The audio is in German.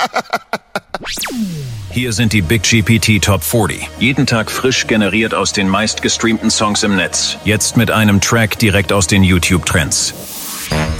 Hier sind die Big GPT Top 40. Jeden Tag frisch generiert aus den meistgestreamten Songs im Netz. Jetzt mit einem Track direkt aus den YouTube-Trends.